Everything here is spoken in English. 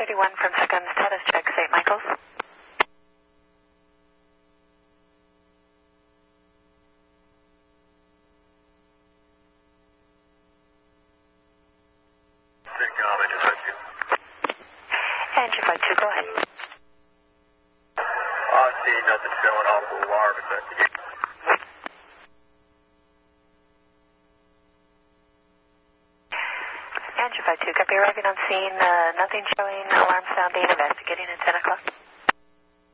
31 from second status check, St. Michael's. Engine 52, go ahead. I see nothing showing off the alarm. Engine 52, copy, arriving on scene, nothing showing, alarm sounding, investigating at 10 o'clock.